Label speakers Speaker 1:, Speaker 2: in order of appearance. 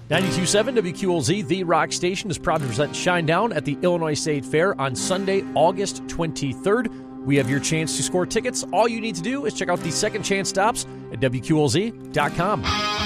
Speaker 1: 92.7 WQLZ, the rock station, is proud to present Shinedown at the Illinois State Fair on Sunday, August 23rd. We have your chance to score tickets. All you need to do is check out the second chance stops at WQLZ.com.